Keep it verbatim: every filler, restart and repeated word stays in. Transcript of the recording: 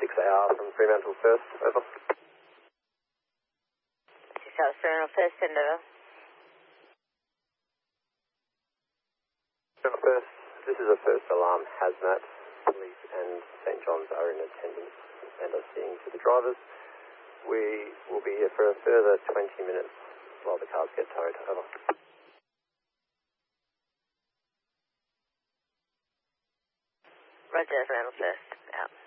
six A R from Fremantle First, over. six A R Fremantle First, send over. Fremantle First, this is a first alarm hazmat. Police and St John's are in attendance and are seeing to the drivers. We will be here for a further twenty minutes while the cars get towed, over. Roger, Fremantle First, out.